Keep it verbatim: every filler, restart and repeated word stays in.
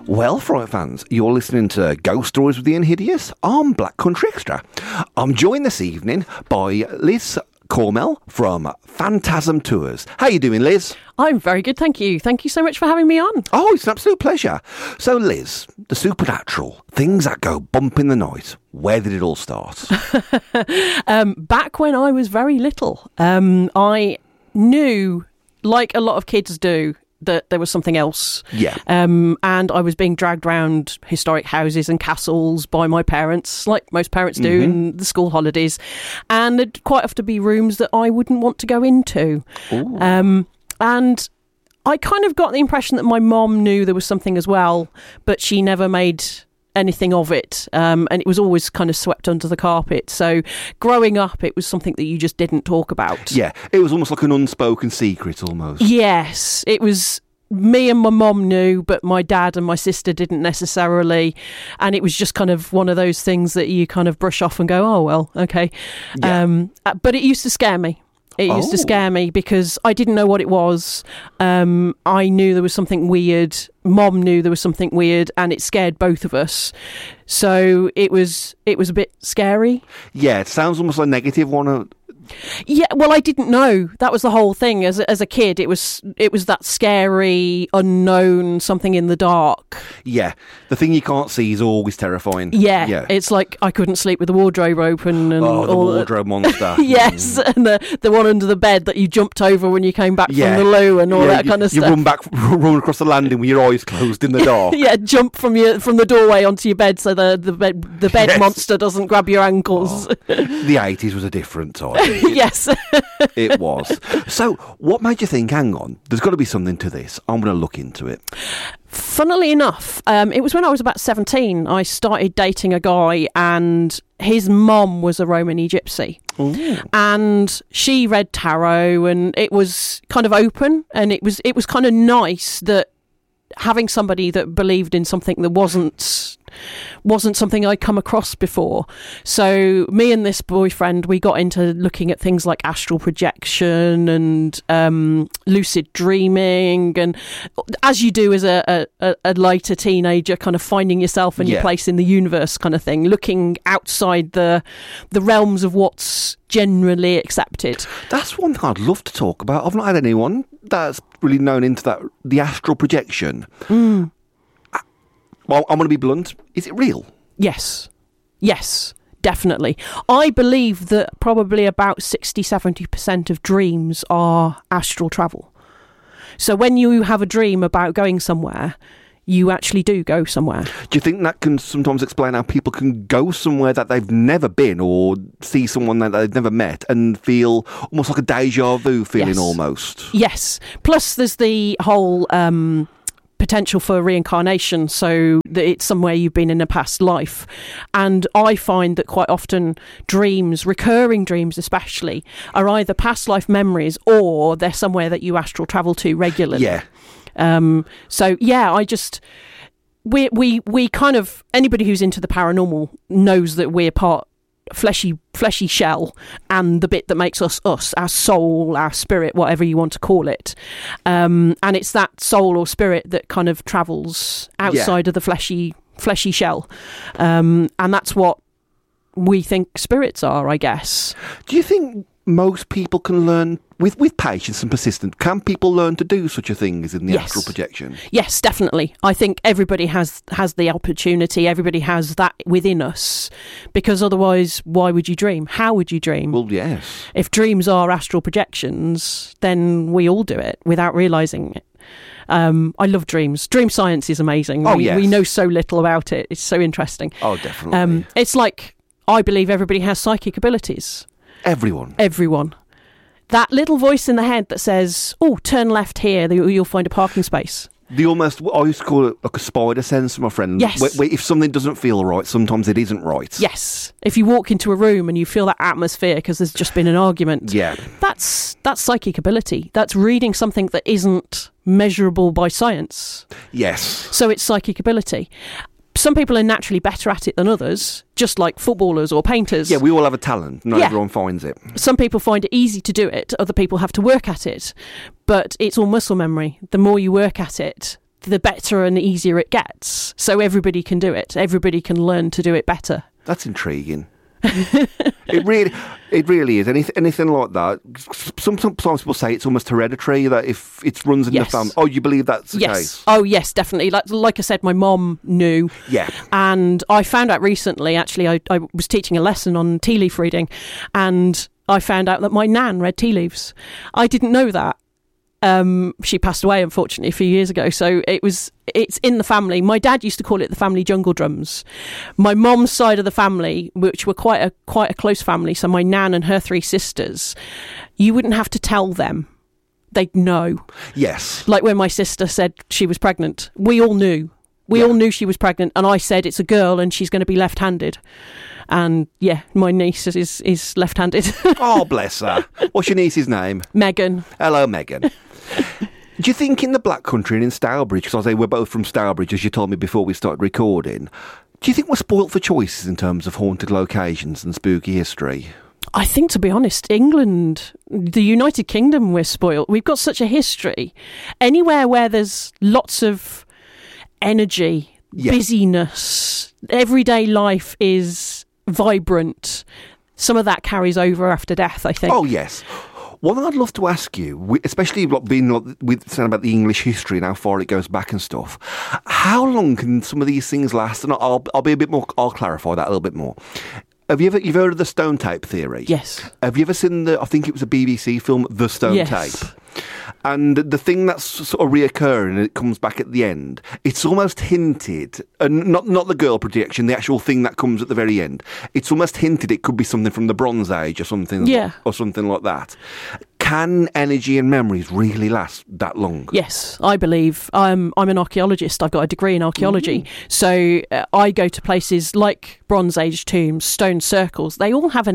Well, Fright fans, you're listening to Ghost Stories with Ian Hideous on Black Country Extra. I'm joined this evening by Liz Cormel from Phantasm Tours. How you doing, Liz? I'm very good, thank you. Thank you so much for having me on. Oh, it's an absolute pleasure. So, Liz, the supernatural, things that go bump in the night, where did it all start? um, back when I was very little, um, I knew, like a lot of kids do, that there was something else. Yeah. Um, and I was being dragged around historic houses and castles by my parents, like most parents do Mm-hmm. in the school holidays. And there'd quite often be rooms that I wouldn't want to go into. Ooh. Um, and I kind of got the impression that my mom knew there was something as well, but she never made anything of it, um, and it was always kind of swept under the carpet. So growing up, it was something that you just didn't talk about. Yeah, it was almost like an unspoken secret, almost. Yes, it was. Me and my mom knew, but my dad and my sister didn't necessarily, and it was just kind of one of those things that you kind of brush off and go, oh well, okay. Yeah. Um, but it used to scare me. It used Oh. to scare me because I didn't know what it was. Um, I knew there was something weird. Mom knew there was something weird, and it scared both of us. So it was it was a bit scary. Yeah, it sounds almost like a negative one. uh, Yeah, well, I didn't know. That was the whole thing. As a, as a kid, it was it was that scary, unknown, something in the dark. Yeah, the thing you can't see is always terrifying. Yeah, Yeah. it's like I couldn't sleep with the wardrobe open and Oh, the all wardrobe monster. Yes, and the the one under the bed that you jumped over when you came back Yeah. from the loo and all Yeah, that you, kind of you stuff. run back, run across the landing with your eyes closed in the dark. Yeah, jump from your from the doorway onto your bed so the the bed the bed Yes. monster doesn't grab your ankles. The eighties was a different time. Yes. It was. So, what made you think, hang on, there's got to be something to this. I'm going to look into it. Funnily enough, um, it was when I was about seventeen. I started dating a guy, and his mom was a Romany gypsy. Ooh. And she read tarot, and it was kind of open, and it was it was kind of nice that having somebody that believed in something that wasn't wasn't something I'd come across before. So me and this boyfriend, we got into looking at things like astral projection and um, lucid dreaming, and as you do as a, a, a later teenager, kind of finding yourself and your Yeah. place in the universe kind of thing, looking outside the the realms of what's generally accepted. That's one thing I'd love to talk about. I've not had anyone that's really known into that, the astral projection. Mm. Well, I'm going to be blunt. Is it real? Yes. Yes, definitely. I believe that probably about sixty to seventy percent of dreams are astral travel. So when you have a dream about going somewhere, you actually do go somewhere. Do you think that can sometimes explain how people can go somewhere that they've never been or see someone that they've never met and feel almost like a deja vu feeling Yes. almost? Yes. Plus there's the whole um, potential for reincarnation, so that it's somewhere you've been in a past life. And I find that quite often dreams, recurring dreams especially, are either past life memories or they're somewhere that you astral travel to regularly. Yeah. Um, so yeah, I just we we we kind of, anybody who's into the paranormal knows that we're part fleshy fleshy shell and the bit that makes us us, our soul, our spirit, whatever you want to call it. Um, and it's that soul or spirit that kind of travels outside of the fleshy fleshy shell, um, and that's what we think spirits are, I guess. Do you think most people can learn, with, with patience and persistence, can people learn to do such a thing as in the Yes. astral projection? Yes, definitely. I think everybody has has the opportunity. Everybody has that within us, because otherwise, why would you dream? How would you dream? Well, yes. If dreams are astral projections, then we all do it without realising it. Um, I love dreams. Dream science is amazing. Oh, we, yes. we know so little about it. It's so interesting. Oh, definitely. Um, it's like, I believe everybody has psychic abilities. Everyone. Everyone. That little voice in the head that says, oh, turn left here, you'll find a parking space. The almost, I used to call it like a spider sense, my friend. Yes. Where, where if something doesn't feel right, sometimes it isn't right. Yes. If you walk into a room and you feel that atmosphere because there's just been an argument, Yeah. that's that's psychic ability. That's reading something that isn't measurable by science. Yes. So it's psychic ability. Some people are naturally better at it than others, just like footballers or painters. Yeah, we all have a talent. Not Yeah. everyone finds it. Some people find it easy to do it. Other people have to work at it. But it's all muscle memory. The more you work at it, the better and easier it gets. So everybody can do it. Everybody can learn to do it better. That's intriguing. it really, it really is. Anything, anything like that. Some, some sometimes people say it's almost hereditary, that if it runs in Yes. the family. Oh, you believe that's the Yes. case? Oh, yes, definitely. Like, like I said, my mom knew. Yeah. And I found out recently, actually, I, I was teaching a lesson on tea leaf reading, and I found out that my nan read tea leaves. I didn't know that. Um, she passed away, unfortunately, a few years ago. So it was, it's in the family. My dad used to call it the family jungle drums. My mom's side of the family, which were quite a quite a close family, so my nan and her three sisters, you wouldn't have to tell them. They'd know. Yes. Like when my sister said she was pregnant, we all knew. We Yeah. all knew she was pregnant, and I said it's a girl and she's going to be left-handed. And yeah, my niece is is left-handed. Oh, bless her. What's your niece's name? Megan. Hello, Megan. Do you think in the Black Country and in Stourbridge, because I say we're both from Stourbridge, as you told me before we started recording, do you think we're spoilt for choices in terms of haunted locations and spooky history? I think, to be honest, England, the United Kingdom, we're spoilt. We've got such a history. Anywhere where there's lots of energy, Yeah. busyness, everyday life is vibrant. Some of that carries over after death, I think. Oh, yes. One thing I'd love to ask you, wi- especially like being like, with saying about the English history and how far it goes back and stuff, how long can some of these things last? And I'll, I'll be a bit more, I'll clarify that a little bit more. Have you ever, you've heard of the stone tape theory? Yes. Have you ever seen the, I think it was a B B C film, The Stone Yes. Tape? And the thing that's sort of reoccurring and it comes back at the end, it's almost hinted, and not not the girl projection, the actual thing that comes at the very end. It's almost hinted it could be something from the Bronze Age or something, Yeah. or something like that. Can energy and memories really last that long? Yes, I believe. I'm, I'm an archaeologist. I've got a degree in archaeology. So uh, I go to places like Bronze Age tombs, stone circles. They all have an